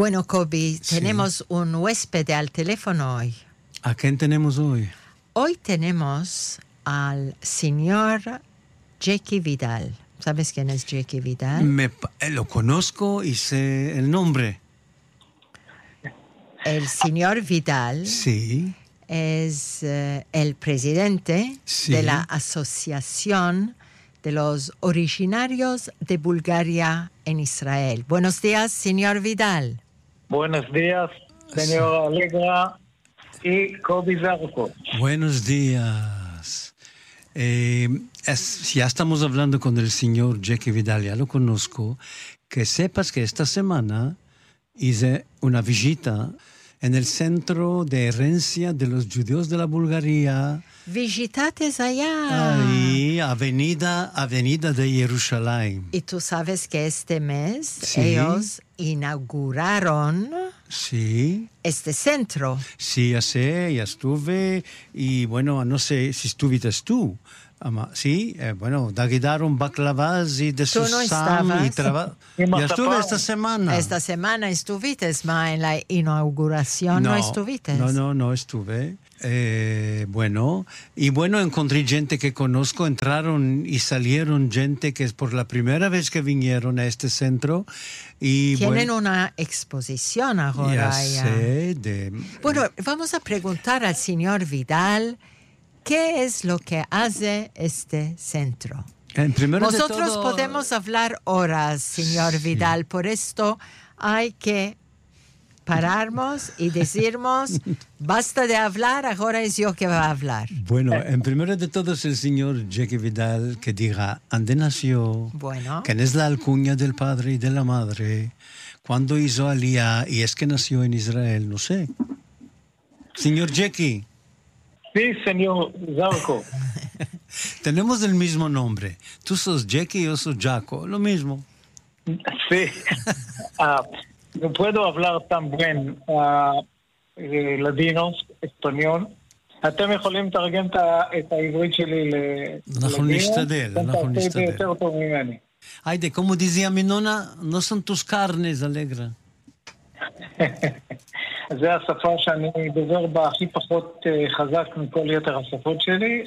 Bueno, Kobi, Sí. tenemos un huésped al teléfono hoy. ¿A quién tenemos hoy? Hoy tenemos al señor Jackie Vidal. ¿Sabes quién es Jackie Vidal? Lo conozco y sé el nombre. El señor Vidal Sí, es el presidente Sí. de la Asociación de los Originarios de Bulgaria en Israel. Buenos días, señor Vidal. Buenos días, señor Alegra y Kobi Zarco. buenos días. Ya estamos hablando con el señor Jackie Vidal, ya lo conozco. Que sepas que esta semana hice una visita en el centro de herencia de los judíos de la Bulgaria. Visitates allá. Ahí, avenida de Jerusalén. Y tú sabes que este mes Sí. ellos inauguraron Sí. este centro. Sí, ya sé, ya estuve y bueno, no sé si estuviste tú. Sí, bueno, dagidaron baklavas y de Tú no Susam y estabas. ya estuve esta semana. Esta semana estuviste, ma en la inauguración no estuviste. No estuve. Bueno, encontré gente que conozco, entraron y salieron gente que es por la primera vez que vinieron a este centro. Y Tienen una exposición ahora. ya allá. sé, Bueno, vamos a preguntar al señor Vidal qué es lo que hace este centro. primero de Nosotros todo- podemos hablar horas, señor Sí. Vidal, por esto hay que pararnos y decirnos, basta de hablar, ahora es yo que va a hablar. Bueno, en primero de todo es el señor Jackie Vidal que diga dónde nació, Bueno, quién es la alcuña del padre y de la madre, cuándo hizo Aliyah y es que nació en Israel, no sé. Señor Jackie, Sí, señor Zarco. tenemos el mismo nombre. Tú sos Jackie y yo soy Jaco, lo mismo. Sí. No puedo hablar tan bien לדינו, אספניון. אתם יכולים לתרגם את העברית שלי אנחנו נשתדל, אתם תעשו את זה יותר טוב ממני. Aide, como decía mi nona, no son tus carnes, Alegra. זו השפה שאני דובר בה הכי פחות חזק מכל יתר השפות שלי,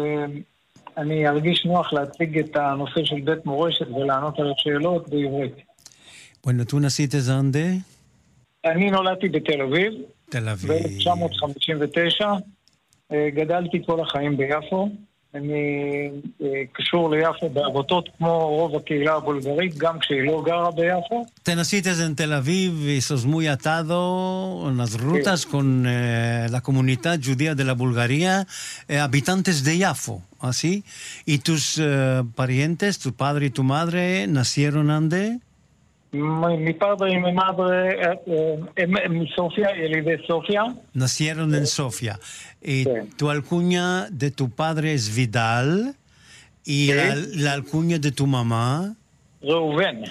ואני ארגיש נוח להציג את הנושא של בית מורשת ולענות על השאלות בעברית. Bueno, ¿tú naciste dónde? אני נולדתי בתל אביב, Tel Aviv. ב-1959, גדלתי כל החיים ביפו, אני קשור ליפו בעבותות כמו רוב הקהילה הבולגרית, גם כשהיא לא גרה ביפו. Te naciste en Tel Aviv y sos muy atado en las rutas con la comunidad judía de la Bulgaria, habitantes de Yafo, ¿así? ¿Y tus parientes, tu padre y tu madre, nacieron donde? Mi padre y mi madre, Sofía, ילידי סופיה. Nacieron en Sofía. Y Sí. tu alcuña de tu padre es Vidal y Sí. la alcuña de tu mamá... ראובן.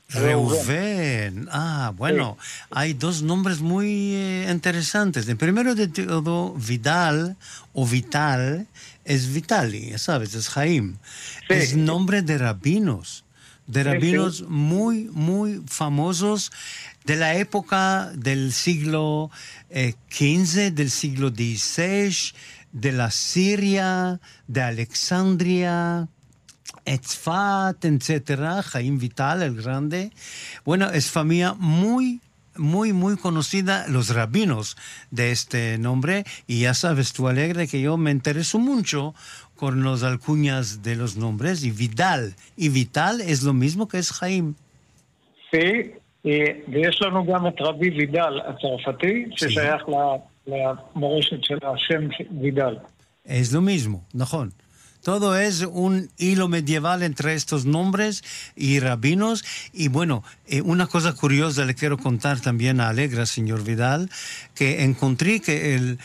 Reuven. Bueno, hay dos nombres muy interesantes. El primero de todo, Vidal o Vital, es Vitali, ya sabes, es Jaim. Sí. Es nombre de rabinos. De rabinos sí. muy, muy famosos de la época del siglo XV, del siglo XVI, de la Siria, de Alexandria, Etzfat, etcétera, Jaim Vital, el grande. Bueno, es familia muy, muy, muy conocida, los rabinos de este nombre. Y ya sabes tú, Alegre, que yo me intereso mucho con los alcuñas de los nombres. Y Vidal y Vital es lo mismo que es Jaim. Sí, ויש לנו גם את רבי וידל הצרפתי, ששייך למורשת של השם וידל. Es lo mismo, Najón. Todo es un hilo medieval entre estos nombres y rabinos. Y bueno, una cosa curiosa le quiero contar también a Alegra, señor Vidal, que encontré que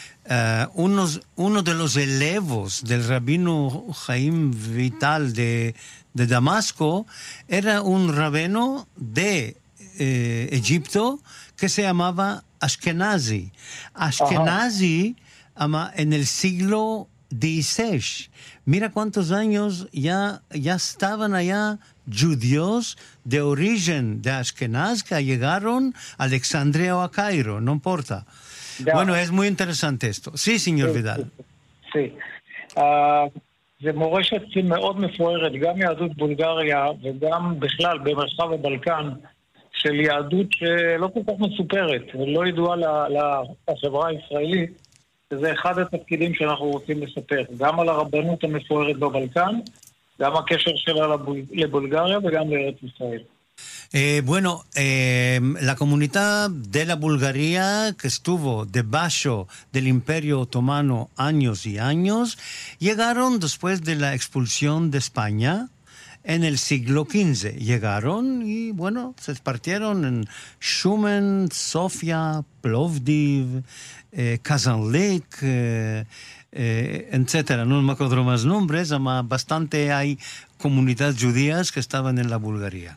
uno de los elevos del rabino Jaim Vital de Damasco era un rabino de Egipto que se llamaba Ashkenazi. Ashkenazi en el siglo XVI. Mira cuántos años ya estaban allá judíos de origen de Ashkenaz que llegaron a Alexandria o a Cairo, no importa. Ya. Bueno, es muy interesante esto. Sí, señor Vidal. Sí. זה מורשת מאוד מפוארת, גם יהדות בולגריה וגם בכלל במרחב הבלקן, של יהדות שלא כל כך מסופרת ולא ידועה לחברה הישראלית, שזה אחד התפקידים שאנחנו רוצים לספר, גם על הרבנות המפוארת בבלקן, גם הקשר שלה לבולגריה וגם לארץ ישראל. Bueno, la comunidad de la Bulgaria que estuvo debajo del Imperio Otomano años y años, llegaron después de la expulsión de España en el siglo XV. Llegaron y, bueno, se esparcieron en Shumen, Sofia, Plovdiv, Kazanlík, etcétera. No me acuerdo más nombres, pero bastante hay comunidades judías que estaban en la Bulgaria.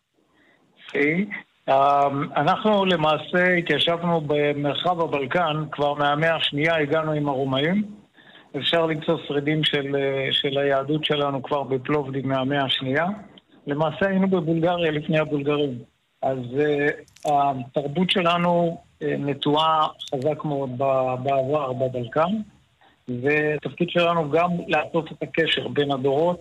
אנחנו למעשה התיישבנו במרחב הבלקן, כבר מהמאה השנייה הגענו עם הרומאים, אפשר למצוא שרידים של היהדות שלנו כבר בפלובדיב מהמאה השנייה, למעשה היינו בבולגריה לפני הבולגרים, אז התרבות שלנו נטועה חזק מאוד בעבר בבלקן, ותפקיד שלנו גם לעשות את הקשר בין הדורות,